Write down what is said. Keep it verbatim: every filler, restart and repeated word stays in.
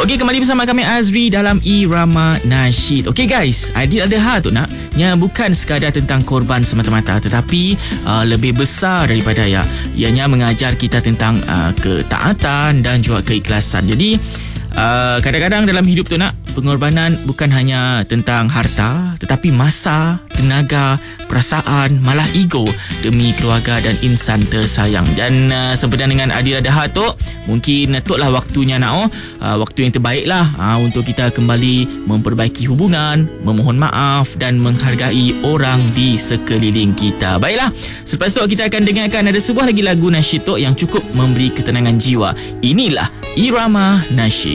Okey, kembali bersama kami Azri dalam Irama Nasyid. Okey guys, Aidil Adha tu nak yang bukan sekadar tentang korban semata-mata, tetapi uh, lebih besar daripada ya. Ianya mengajar kita tentang uh, ketaatan dan juga keikhlasan. Jadi uh, kadang-kadang dalam hidup tu nak, pengorbanan bukan hanya tentang harta, tetapi masa, tenaga, perasaan, malah ego demi keluarga dan insan tersayang. Dan uh, sempena dengan Aidil Adha tu, mungkin tutlah waktunya nak oh, uh, waktu yang terbaik lah uh, untuk kita kembali memperbaiki hubungan, memohon maaf dan menghargai orang di sekeliling kita. Baiklah, selepas tu kita akan dengarkan ada sebuah lagi lagu nasyid tu yang cukup memberi ketenangan jiwa. Inilah Irama Nasyid.